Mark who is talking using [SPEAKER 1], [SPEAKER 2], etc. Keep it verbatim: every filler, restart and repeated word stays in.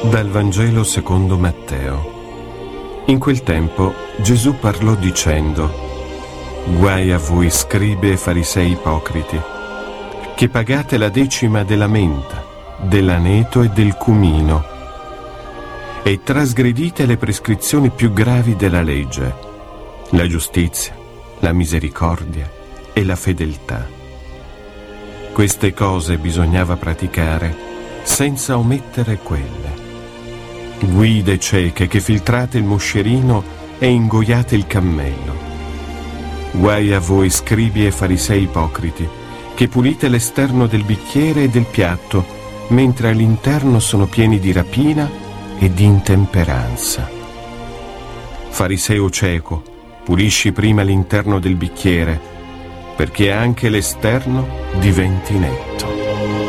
[SPEAKER 1] Dal Vangelo secondo Matteo. In quel tempo Gesù parlò dicendo: Guai a voi scribi e farisei ipocriti, che pagate la decima della menta, dell'aneto e del cumino, e trasgredite le prescrizioni più gravi della legge, la giustizia, la misericordia e la fedeltà. Queste cose bisognava praticare senza omettere quelle. Guide cieche che filtrate il moscerino e ingoiate il cammello. Guai a voi scribi e farisei ipocriti, che pulite l'esterno del bicchiere e del piatto, mentre all'interno sono pieni di rapina e di intemperanza. Fariseo cieco, pulisci prima l'interno del bicchiere, perché anche l'esterno diventi netto.